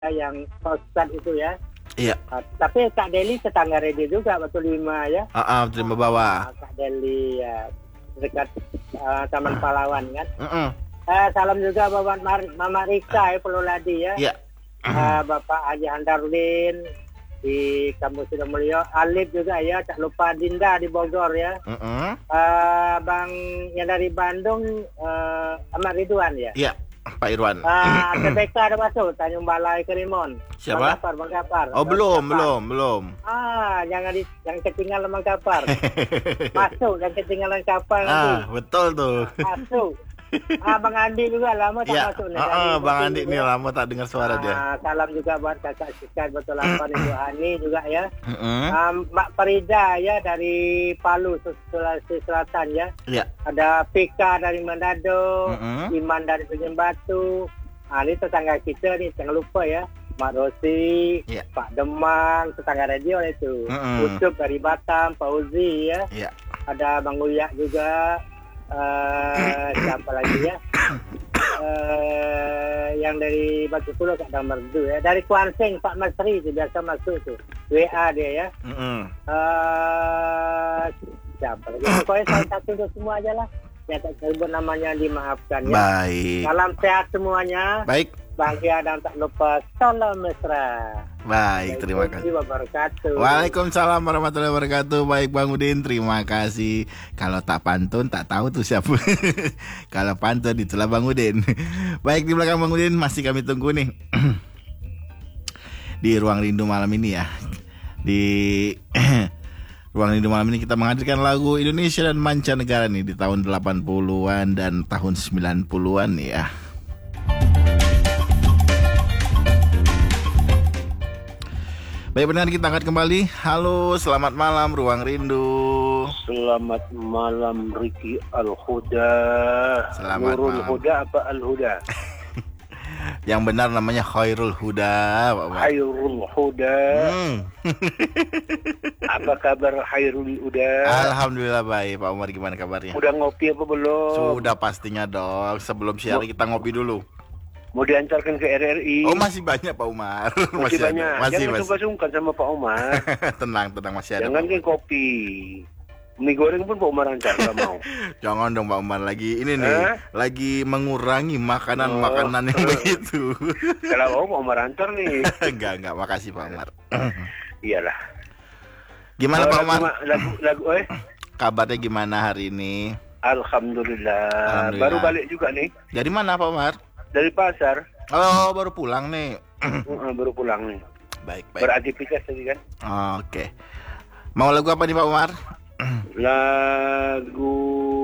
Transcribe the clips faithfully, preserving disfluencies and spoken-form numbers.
yang Ustadz itu ya. Iya. Uh, tapi Kak Deli tetangga Redi juga, betul lima ya. Ah, uh, terima bawah. Uh, Kak Deli ya, dekat uh, Taman Pahlawan kan. Uh -uh. Uh, salam juga Bapak Mar Mama Rika ya, Pulau Ladi ya. Iya. Uh, Bapak Haji Handarudin di Kampus Sidomulyo, Alif juga ya, tak lupa Dinda di Bogor ya. Uh -uh. Uh, Bang yang dari Bandung, uh, Ahmad Ridwan ya. Iya. Pak Irwan. Ah, T B K ada masuk, Tanjung Balai Kerimun. Siapa? Bang Gapar, Bang Gapar. Oh, Bang belum, Gapar. belum, belum. Ah, jangan di, jangan ketinggalan Bang Gapar. Masuk dan ketinggalan kapal Ah, nanti. betul tuh. Masuk. Ah, Bang Andi juga lama tak Ya, masuk nih. ah, Dari ah, Bang Bukit Andi juga. nih lama tak dengar suara dia. Ah, salam juga buat kakak Sikat betul delapan Ibu Ani juga ya. Heeh. Ah, Mbak Farida ya dari Palu, Sulawesi Selatan ya. Iya. Ada Pika dari Manado, Mm-mm. Iman dari Tanjung Batu. Ah, ini tetangga kita nih, jangan lupa ya. Mak Rosi, Iya. Pak Demang, tetangga radio itu. Mm-mm. Ucup dari Batam, Pak Uzi ya. Iya. Ada Bang Uyak juga. Uh, siapa lagi ya? Uh, yang dari Batu Pulau Kak Damerdu ya. Dari Kuansing Pak Masri itu biasa masuk tuh. W A dia ya. Mm-mm. Uh, siapa lagi? Pokoknya salah satu untuk semua aja lah. Yang tak sebut namanya dimaafkan ya. Baik. Salam sehat semuanya. Baik. Bahagia dan tak lupa salam mesra. Baik, terima kasih. Waalaikumsalam warahmatullahi wabarakatuh. Waalaikumsalam warahmatullahi wabarakatuh. Baik Bang Udin, terima kasih. Kalau tak pantun tak tahu tuh siapa. Kalau pantun itulah Bang Udin. Baik, di belakang Bang Udin masih kami tunggu nih. Di Ruang Rindu malam ini ya. Di Ruang Rindu malam ini kita menghadirkan lagu Indonesia dan mancanegara nih di tahun delapan puluhan dan tahun sembilan puluhan nih ya. Baik, benar kita angkat kembali. Halo, selamat malam Ruang Rindu. Selamat malam Riki Al-Huda. Selamat Nurul malam. Huda apa Al-Huda? Yang benar namanya Khairul Huda, Pak Umar. Khairul Huda. Hmm. Apa kabar Khairul Huda? Alhamdulillah baik, Pak Umar, gimana kabarnya? Udah ngopi apa belum? Sudah pastinya dong. Sebelum siang kita ngopi dulu. Mau diantarkan ke R R I? Oh, masih banyak Pak Umar. Masih, ada. banyak. Masih Jangan masih. sungkan-sungkan sama Pak Umar. tenang, tenang masih ada. Jangan Pak kan kopi. Mie goreng pun Pak Umar antar kalau mau. Jangan dong Pak Umar, lagi ini nih, Hah? lagi mengurangi makanan-makanan yang Oh. begitu. Kalau mau Pak Umar antar nih. Enggak, enggak, makasih Pak Umar. Iyalah. Gimana Oh, Pak lagu, Umar? lagu, lagu, eh? Kabarnya gimana hari ini? Alhamdulillah. Alhamdulillah. Baru balik juga nih Dari mana Pak Umar? dari pasar. Oh, baru pulang nih. Uh, baru pulang nih. Baik, baik. Beraktivitas tadi kan. Oke. Mau lagu apa nih Pak Umar? Lagu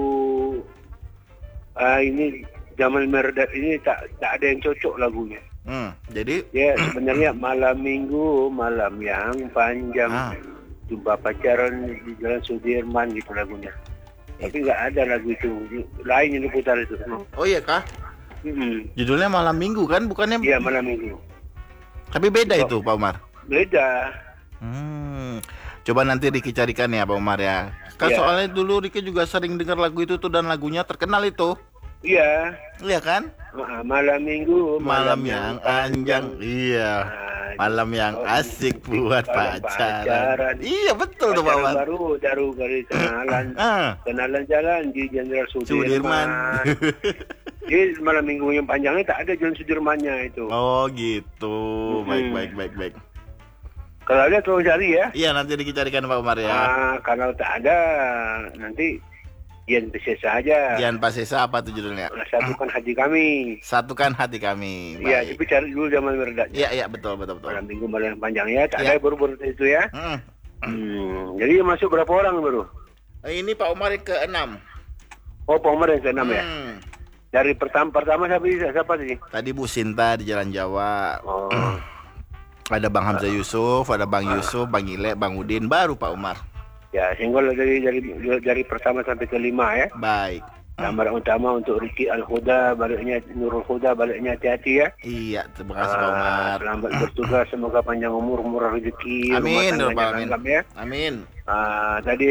ah ini Jamal Mirdad ini tak tak ada yang cocok lagunya. Hmm, jadi Ya sebenarnya malam minggu malam yang panjang Ah. jumpa pacaran di Jalan Sudirman gitu lagunya. Tapi nggak ada lagu itu lain yang diputar itu. oh iya kah? Hmm. Judulnya Malam Minggu kan, bukannya? Iya malam minggu. Tapi beda Oh. itu Pak Umar. Beda. Hmm. Coba nanti Riki carikan ya Pak Umar ya. Kan Iya. soalnya dulu Riki juga sering dengar lagu itu tuh dan lagunya terkenal itu. Iya. Iya kan? Ah, malam minggu Malam yang panjang. Iya. Ah, Malam yang oh, asik buat malam pacaran. pacaran. Iya betul tuh Pak Pacaran Umar. baru baru kali kenalan Ah, kenalan jalan di Jenderal Sudirman. Sudirman. Jadi malam minggu yang panjangnya tak ada Jalan Sudirmannya itu. Oh gitu. Baik Mm-mm. baik baik baik. Kalau ada tolong cari ya. Iya nanti Riki carikan Pak Umar ya. Ah, kalau tak ada nanti Yen Pesesa aja. Dian Pasesa apa tuh judulnya? Satukan hati kami. Satukan hati kami. Iya, Baik. tapi cari dulu Jamal Mirdad. Iya iya betul betul betul. Malam minggu malam yang panjang ya. Tak Iya. ada baru-baru itu ya. Hmm. Hmm. Jadi masuk berapa orang baru? Ini Pak Umar yang keenam. Oh, Pak Umar yang keenam ya. Hmm. Dari pertama pertama siapa siapa sih? Tadi Bu Sinta di Jalan Jawa. Oh. Ada Bang Hamzah Yusuf, ada Bang Yusuf, Bang Ile, Bang Udin, baru Pak Umar. Ya, singgol dari dari dari pertama sampai kelima ya. Baik. Gambaran utama untuk Riki Al-Huda, baliknya Nurul Huda, baliknya hati-hati ya. Iya, terima kasih Pak Ah, Umar. Selamat bertugas, semoga panjang umur, murah rezeki, Amin, rumah tangganya amin. langgam ya. Amin. Ah, tadi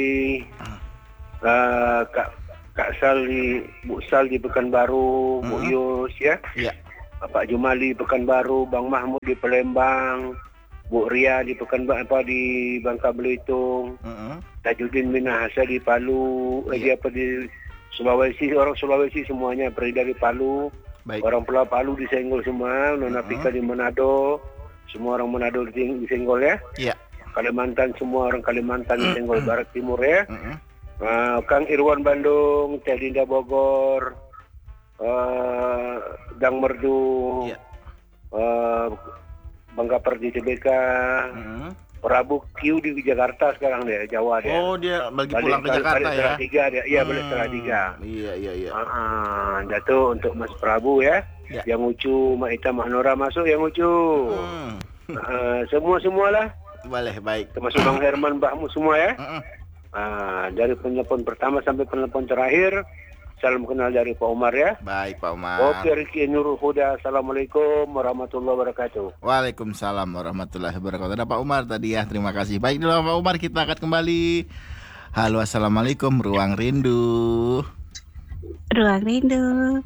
ah, Kak Kak Sal di Bu Sal di Pekanbaru, Bu Hmm. Yus ya. Iya. Pak Jumali Pekanbaru, Bang Mahmud di Palembang, Bu Ria di Pekanbaru apa di Bangka Belitung, Uh-uh. Tajuddin Minahasa di Palu, Iya. lagi apa di Sulawesi, orang Sulawesi semuanya, Prida di Palu, Baik. orang Pulau Palu disenggol semua, Nona Uh-uh. Pika di Manado, semua orang Manado diseng- disenggol ya. Iya. Kalimantan semua orang Kalimantan disenggol Barat Timur ya. Uh-uh. Uh, Kang Irwan Bandung, Teh Linda Bogor, uh, Dang Merdu, Iya. uh, Bangga Perdi T B K, Uh-uh. Prabu Q di Jakarta sekarang deh, Jawa dia. Oh, dia balik pulang ke balik- Jakarta balik ya. setelah tiga dia, iya balik Hmm, setelah tiga. Iya, iya, iya. Ah, jatuh untuk Mas Prabu ya. Ya. Yang Ucu, Mak Ita, Mak Nora masuk yang Ucu. Hmm. Uh, semua-semualah, Boleh, baik. termasuk Bang Herman, Mbahmu semua ya. Uh-uh. Ah, dari penelpon pertama sampai penelpon terakhir, salam kenal dari Pak Umar ya. Baik, Pak Umar. Oke, Riki Nurul Huda. Assalamualaikum warahmatullahi wabarakatuh. Waalaikumsalam warahmatullahi wabarakatuh. Ada Pak Umar tadi ya, terima kasih. Baik, dulu Pak Umar, kita akan kembali. Halo, assalamualaikum, Ruang Rindu. Ruang Rindu.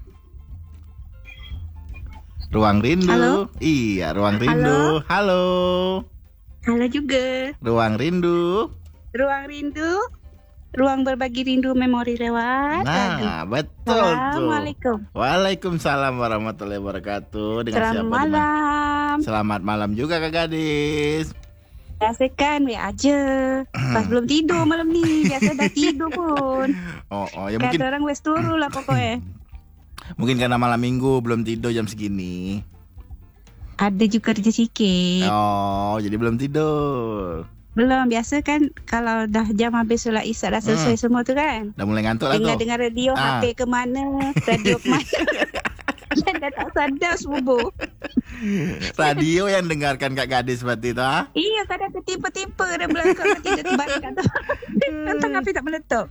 Ruang Rindu. Halo? Iya, Ruang Rindu. Halo. Halo juga. Ruang Rindu. Ruang Rindu. Ruang berbagi rindu memori lewat. Nah, betul tuh. Assalamualaikum. Waalaikumsalam warahmatullahi wabarakatuh. Dengan Selamat siapa? malam. Dengan- Selamat malam juga Kak Gadis. Biasakan W A aja. Pas belum tidur malam ni. Biasa dah tidur pun. Oh, oh ya mungkin Kata orang wes turu lah pokoknya. mungkin karena malam minggu belum tidur jam segini. Ada juga kerja sikit. Oh, jadi belum tidur. Belum, biasa kan kalau dah jam habis solat isyak dah selesai semua tu kan. Udah mulai ngantuk lah Tinggal tuh. dengar radio, Ah. H P ke mana, radio ke mana. Dan dah tak sadar subuh. Radio yang dengarkan Kak Gadis seperti itu, ah? Iya, kadang ketipu-tipu dia belakang tidak terbalik kata. Tentang api tak meletup.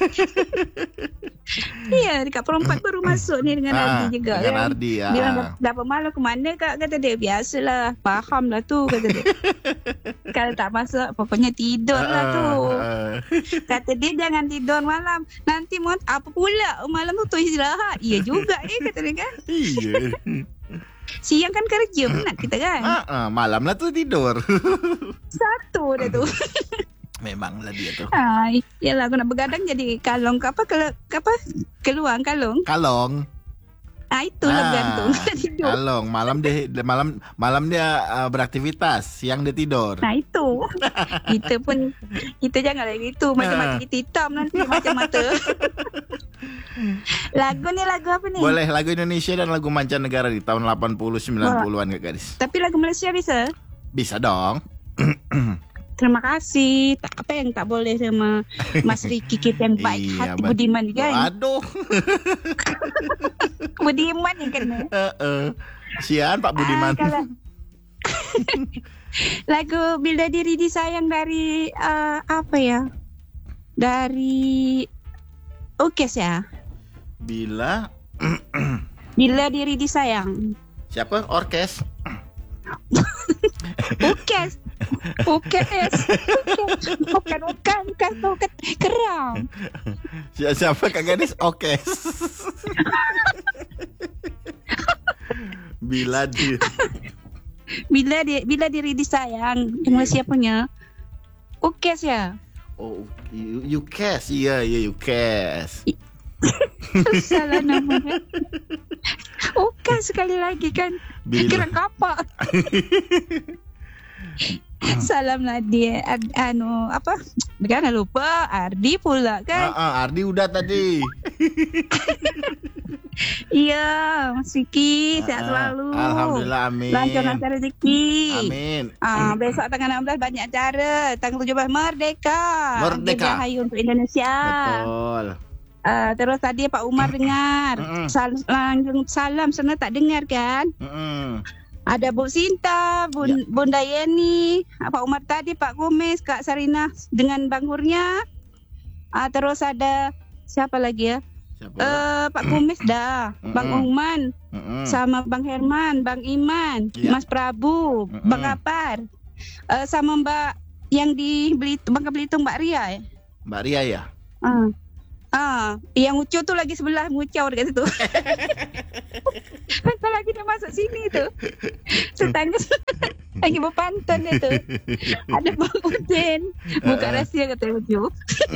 Iya, dekat perempat baru masuk ni dengan Ah, Ardi juga dengan kan. Ardi, ah. Bilang dapat malam ke mana kak, kata dia. Biasalah, faham lah tu kata dia. Kalau tak masuk pokoknya tidur lah tu. Ah, Kata dia jangan tidur malam. Nanti mau apa pula malam tu tu istirahat. Iya juga eh kata dia kan. Iya. Siang kan kerja penat kita kan. Ah, ah, malam lah tuh tidur. Satu dah tu. Memanglah dia tuh. Ha, yalah aku nak begadang jadi kalong ke apa ke, ke apa keluar kalong. Kalong. Ah itulah Ah, bergantung tidur. Kalong. Malam dia malam malam dia uh, beraktivitas, siang dia tidur. Nah itu. Kita pun kita jangan lagi itu macam Ah. mata kita hitam nanti macam mata. Lagu ni lagu apa ni? Boleh lagu Indonesia dan lagu mancanegara di tahun delapan puluh sembilan puluhan Kak Gadis. Tapi lagu Malaysia bisa. Bisa dong. Terima kasih. Tak apa yang tak boleh sama Mas Riki kita yang baik Iya, hati bet- budiman kan. Aduh. Budiman yang kena. Heeh. Sian Pak Budiman. Ah, kalau lagu Bila Diri Disayang dari uh, apa ya? Dari Ukes ya. Bila Bila Diri Disayang. siapa? Orkes. Ukes. Ukes. Ukes. Bukan bukan bukan bukan kerang. Si- Siapa Kak Gadis? Orkes. Bila di Bila di, bila diri disayang. Yang Malaysia punya. Ukes ya. Oh, you, you cash. Iya, iya you cash. Salah namanya. Ukes sekali lagi kan. Bila Kerang kapak. Salam lah dia ad, anu apa? Bukan lupa Ardi pula Ah, kan. ah, Ardi udah tadi. Iya, Mas Vicky sehat Ah, selalu. Alhamdulillah, amin. Lancar-lancar rezeki. Amin. Ah, besok tanggal enam belas banyak acara. Tanggal tujuh belas Merdeka. Merdeka. Dirgahayu untuk Indonesia. Betul. Uh, terus tadi Pak Umar dengar. Mm-mm. Sal- lanjut salam sana tak dengar kan? Mm-mm. Ada Bu Sinta, Bun, Ya. Bunda Yeni, Pak Umar tadi, Pak Kumis, Kak Sarina dengan Bang Hurnya. Uh, terus ada siapa lagi ya? Siapa? Uh, Pak Kumis dah, Bang Mm-mm. Uman, Mm-mm. sama Bang Herman, Bang Iman, Ya. Mas Prabu, Mm-mm. Bang Apar, uh, sama Mbak yang di Belitung, Bangka Belitung, Mbak Ria ya. Mbak Ria ya? Uh. Ah, yang Ucu tuh lagi sebelah ngucau dekat situ. Bentar lagi dia masuk sini tuh. Tetangga lagi berpantun dia tuh. Ada Bang Udin. Buka rahasia kata Ucu.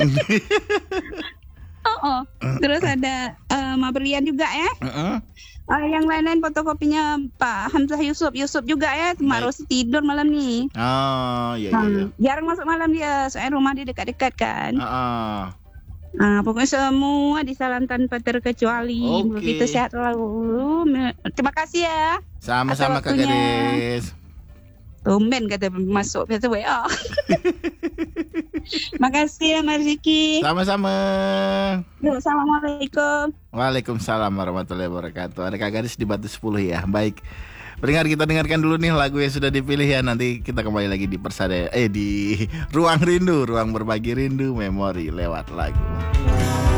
Oh, oh. Terus ada uh, Mabrian juga ya. Heeh. Uh, yang lain-lain fotokopinya Pak Hamzah Yusuf. Yusuf juga ya. Mak Baik. Rosi tidur malam nih. Oh, iya iya iya. Hmm, jarang masuk malam dia. Soalnya rumah dia dekat-dekat kan. Heeh. Ah, pokoknya semua disalam tanpa terkecuali. Oke. Begitu sehat selalu. Terima kasih ya. Sama-sama Atas Kak waktunya. Gadis. Tumben kata masuk biasa W A. Makasih ya Mas Riki. Sama-sama. Yuk, Assalamualaikum. Waalaikumsalam warahmatullahi wabarakatuh. Ada Kak Gadis di Batu sepuluh ya. Baik. Pendengar, kita dengarkan dulu nih lagu yang sudah dipilih ya. Nanti kita kembali lagi di Persada eh di Ruang Rindu, ruang berbagi rindu memori lewat lagu.